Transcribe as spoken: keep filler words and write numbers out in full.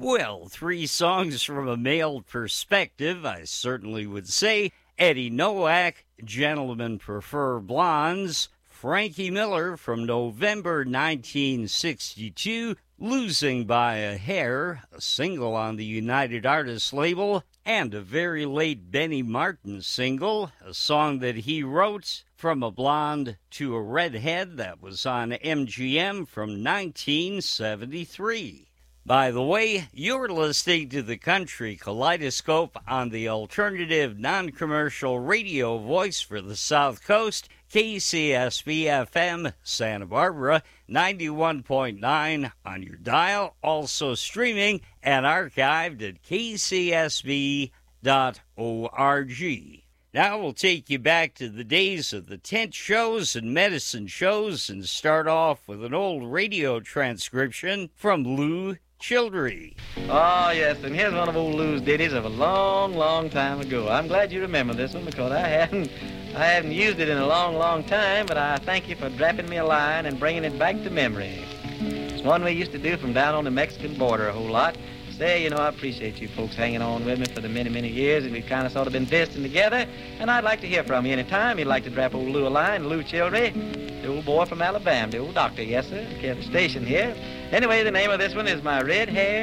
Well, three songs from a male perspective, I certainly would say. Eddie Nowak, Gentlemen Prefer Blondes. Frankie Miller from November nineteen sixty-two, Losing by a Hair, a single on the United Artists label, and a very late Benny Martin single, a song that he wrote, From a Blonde to a Redhead, that was on M G M from nineteen seventy-three. By the way, you're listening to the Country Kaleidoscope on the alternative non-commercial radio voice for the South Coast, K C S B F M Santa Barbara, ninety-one point nine on your dial, also streaming and archived at k c s b dot org. Now we'll take you back to the days of the tent shows and medicine shows and start off with an old radio transcription from Lou Childry. Oh, yes, and here's one of old Lou's ditties of a long, long time ago. I'm glad you remember this one because I haven't, I haven't used it in a long, long time, but I thank you for dropping me a line and bringing it back to memory. It's one we used to do from down on the Mexican border a whole lot. Say, you know, I appreciate you folks hanging on with me for the many, many years, and we've kind of sort of been visiting together, and I'd like to hear from you anytime you'd like to drop old Lou a line. Lou Childry, the old boy from Alabama, the old doctor, yes, sir, care of the station here. Anyway, the name of this one is My Red Hair